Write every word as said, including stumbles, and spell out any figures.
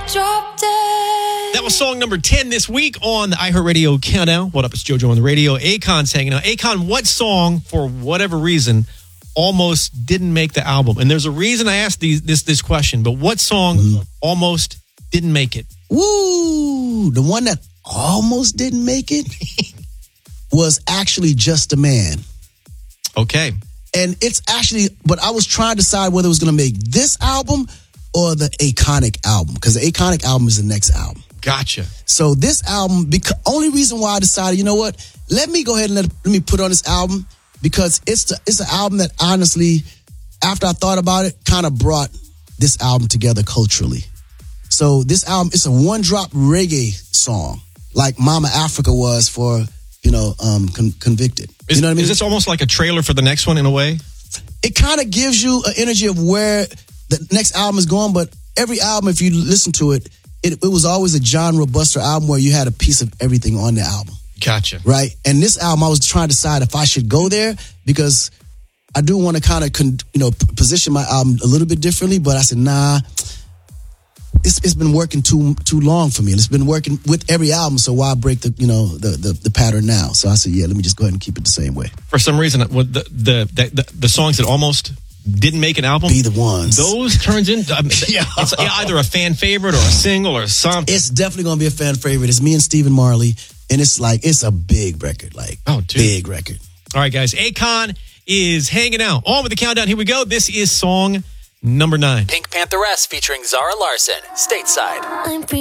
Drop dead. That was song number ten this week on the iHeartRadio Countdown. What up, it's JoJo on the radio. Akon's hanging out. Akon, what song, for whatever reason, almost didn't make the album? And there's a reason I asked these, this this question, but what song mm. almost didn't make it? Woo! The one that almost didn't make it was actually Just a Man. Okay. And it's actually, but I was trying to decide whether it was going to make this album or the Akonic album, because the Akonic album is the next album. Gotcha. So this album, because only reason why I decided, you know what, let me go ahead and let, let me put on this album, because it's the, it's an album that honestly, after I thought about it, kind of brought this album together culturally. So this album, it's a one-drop reggae song, like Mama Africa was for, you know, um, con- Convicted. Is, you know what I mean? Is this almost like a trailer for the next one in a way? It kind of gives you an energy of where the next album is going, but every album, if you listen to it, it, it was always a genre buster album where you had a piece of everything on the album. Gotcha. Right? And this album, I was trying to decide if I should go there, because I do want to kind of, con- you know, p- position my album a little bit differently, but I said, nah, it's, it's been working too too long for me, and it's been working with every album, so why break the, you know, the, the, the pattern now? So I said, yeah, let me just go ahead and keep it the same way. For some reason, the the the, the, the songs that almost didn't make an album, be the ones. Those turns into um, yeah. It's either a fan favorite or a single or something. It's definitely going to be a fan favorite. It's me and Stephen Marley, and it's like, it's a big record, like oh, dude. big record. All right, guys, Akon is hanging out. On with the countdown. Here we go. This is song number nine. Pink Pantheress featuring Zara Larsson, Stateside. I'm